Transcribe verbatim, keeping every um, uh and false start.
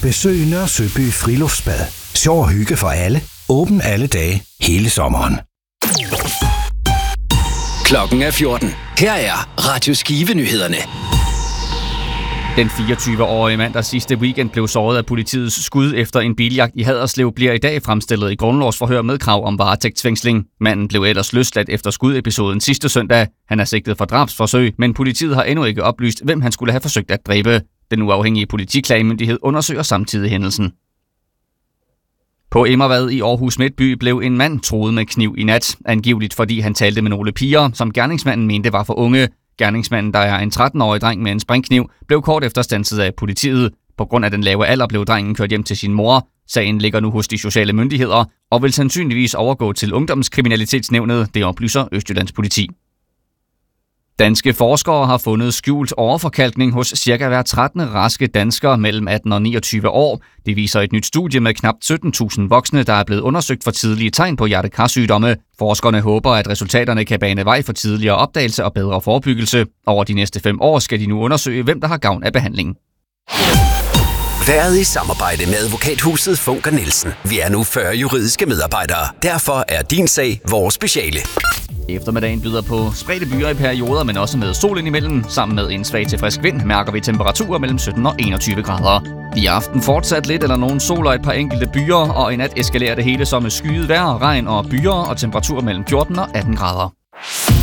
Besøg Nørre Søby Friluftsbad. Sjov og hygge for alle. Åben alle dage, hele sommeren. Klokken er fjorten. Her er Radio Skive-nyhederne. Den fireogtyve-årige mand, der sidste weekend blev såret af politiets skud efter en biljagt i Haderslev, bliver i dag fremstillet i grundlovsforhør med krav om varetægtsfængsling. Manden blev ellers løsladt efter skudepisoden sidste søndag. Han er sigtet for drabsforsøg, men politiet har endnu ikke oplyst, hvem han skulle have forsøgt at dræbe. Den uafhængige politiklagemyndighed undersøger samtidig hændelsen. På Immervad i Aarhus Midtby blev en mand truet med kniv i nat, angiveligt fordi han talte med nogle piger, som gerningsmanden mente var for unge. Gerningsmanden, der er en tretten-årig dreng med en springkniv, blev kort efter standset af politiet. På grund af den lave alder blev drengen kørt hjem til sin mor. Sagen ligger nu hos de sociale myndigheder og vil sandsynligvis overgå til Ungdomskriminalitetsnævnet, det oplyser Østjyllands politi. Danske forskere har fundet skjult overforkalkning hos cirka hver trettende raske dansker mellem atten og niogtyve år. Det viser et nyt studie med knap sytten tusind voksne, der er blevet undersøgt for tidlige tegn på hjerte-kar-sygdomme. Forskerne håber, at resultaterne kan bane vej for tidligere opdagelse og bedre forebyggelse. Over de næste fem år skal de nu undersøge, hvem der har gavn af behandlingen. Været i samarbejde med advokathuset Funker Nielsen. Vi er nu fyrre juridiske medarbejdere. Derfor er din sag vores speciale. Eftermiddagen byder på spredte byer i perioder, men også med sol indimellem. Sammen med en svag til frisk vind mærker vi temperaturer mellem sytten og enogtyve grader. I aften fortsat lidt eller nogen sol og et par enkelte byer, og i nat eskalerer det hele som med skyet vejr, regn og byer og temperaturer mellem fjorten og atten grader.